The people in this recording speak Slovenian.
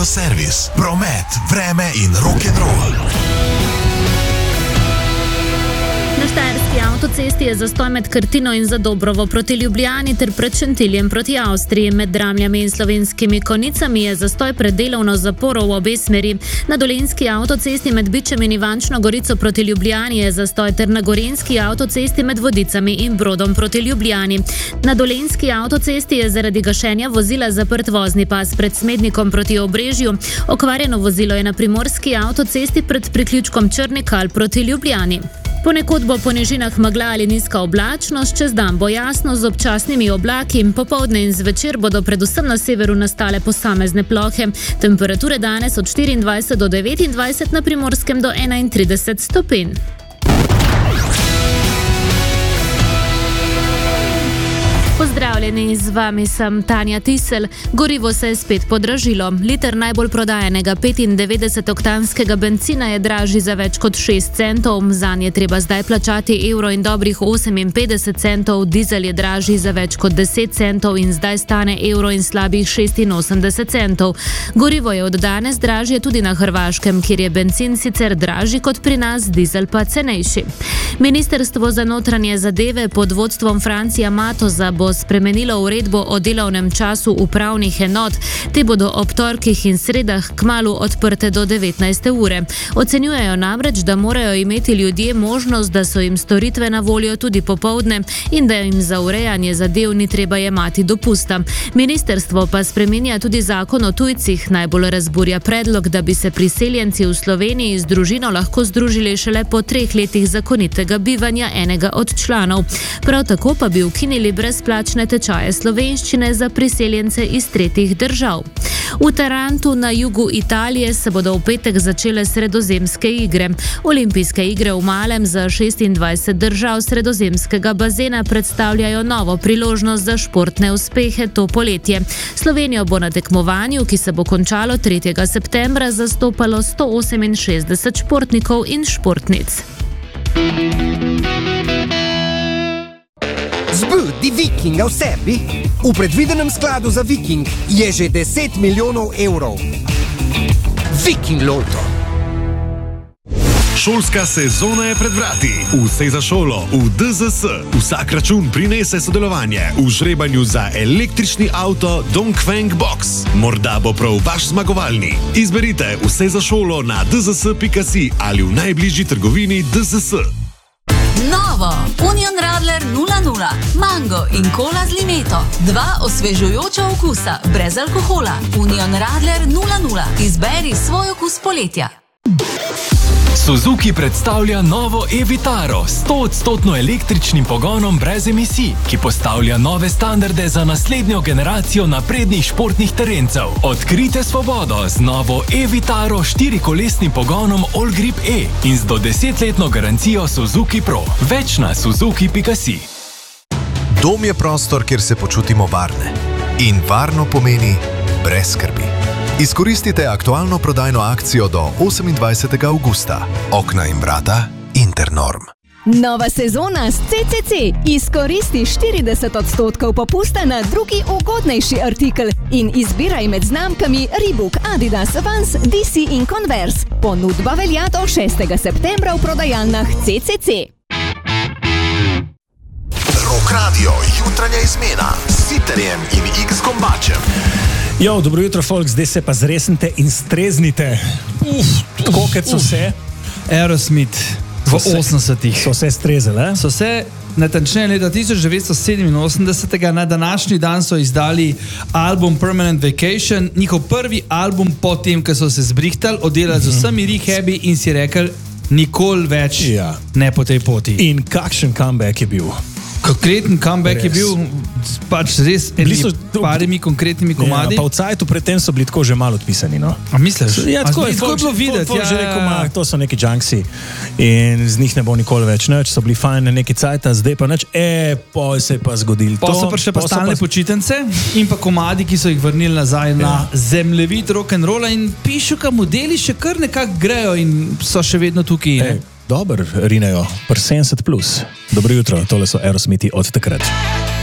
Avioservis, promet, vreme in rock'n'roll. Na štajerski avtocesti je zastoj med Krtino in Zadobrovo proti Ljubljani ter pred Šentiljem proti Avstriji. Med Dramljami in Slovenskimi Konjicami je zastoj pred delovno zaporo v obe smeri. Na Dolenjski avtocesti med Bičem in Ivančno Gorico proti Ljubljani je zastoj ter na Gorenjski avtocesti med Vodicami in Brodom proti Ljubljani. Na Dolenjski avtocesti je zaradi gašenja vozila zaprt vozni pas pred Smednikom proti Obrežju. Okvarjeno vozilo je na Primorski avtocesti pred priključkom Črnikal proti Ljubljani. Ponekod bo po nižinah megla ali nizka oblačnost, čez dan bo jasno z občasnimi oblaki, popoldne in zvečer bodo predvsem na severu nastale posamezne plohe. Temperature danes od 24 do 29, na Primorskem do 31 stopinj. Pozdravljeni, z vami sem Tanja Tisel. Gorivo se je spet podražilo. Liter najbolj prodajenega 95-oktanskega bencina je dražji za več kot 6 centov. Zanj je treba zdaj plačati evro in dobrih 58 centov. Dizel je dražji za več kot 10 centov in zdaj stane evro in slabih 86 centov. Gorivo je od danes dražje tudi na Hrvaškem, kjer je bencin sicer dražji kot pri nas, dizel pa cenejši. Ministrstvo za notranje zadeve pod vodstvom Francija Matoza bo spremenilo uredbo o delovnem času upravnih enot. Te bodo ob torkih in sredah kmalu odprte do 19. ure. Ocenjujejo namreč, da morajo imeti ljudje možnost, da so jim storitve na voljo tudi popoldne in da jim za urejanje zadev ni treba jemati dopusta. Ministrstvo pa spreminja tudi zakon o tujcih. Najbolj razburja predlog, da bi se priseljenci v Sloveniji z družino lahko združili šele po 3 letih zakonitega bivanja enega od članov. Prav tako pa bi ukinili brezplačne tečaje slovenščine za priseljence iz tretjih držav. V Tarantu na jugu Italije se bodo v petek začele sredozemske igre. Olimpijske igre v malem za 26 držav sredozemskega bazena predstavljajo novo priložnost za športne uspehe to poletje. Slovenijo bo na tekmovanju, ki se bo končalo 3. septembra, zastopalo 168 športnikov in športnic. Zbudi Vikinga v sebi. V predvidenem skladu za Viking je že 10 milijonov evrov. Viking Loto. Šolska sezona je pred vrati. Vse za šolo v DZS. Vsak račun prinese sodelovanje v žrebanju za električni avto Dongfeng Box. Morda bo prav vaš zmagovalni. Izberite Vse za šolo na dzs.si ali v najbližji trgovini DZS. Novo Union Radler 00, mango in kola z limeto. 2 osvežujoča okusa, brez alkohola. Union Radler 00, izberi svoj okus poletja. Suzuki predstavlja novo e-Vitaro s 100% električnim pogonom brez emisij, ki postavlja nove standarde za naslednjo generacijo naprednih športnih terencev. Odkrite svobodo z novo e-Vitaro 4-kolesnim pogonom All Grip E in z do 10-letno garancijo Suzuki Pro. Več na suzuki.si. Dom je prostor, kjer se počutimo varne. In varno pomeni brez skrbi. Izkoristite aktualno prodajno akcijo do 28. avgusta. Okna in vrata Internorm. Nova sezona s CCC. Izkoristi 40% popusta na drugi ugodnejši artikel in izbiraj med znamkami Reebok, Adidas, Vans, DC in Converse. Ponudba velja do 6. septembra v prodajalnah CCC. Rock Radio, jutranja izmena s Siterjem in X-Kombačem. Jo, dobro jutro, folk, zdaj se pa zresnite in streznite. Tako, kot so se Aerosmith v 80-ih. So se strezali, So se, natančneje leta 1987, na današnji dan so izdali album Permanent Vacation, njihov prvi album potem, ko so se zbrihtali, oddelali z vsemi rehabi in si rekli, nikoli več ne po tej poti. In kakšen comeback je bil? Konkreten comeback je bil pač res parimi konkretnimi komadi. Pa v cajtu predtem so bili tako že malo odpisani, no? A misliš? Ja, tako je bilo videti. Ja, že rekel, to so neki junksi in z njih ne bo nikoli več nič, so bili fajn neki cajta, zdaj pa nič, poj se je pa zgodil to. Pa so prišle pa stalne počitnice in pa komadi, ki so jih vrnili nazaj na zemljevid rock'n'rolla in pišu, ka modeli še kar nekako grejo in so še vedno tukaj. Dober, rinejo, pri 70+. Dobro jutro, tole so Aerosmithi od takrat.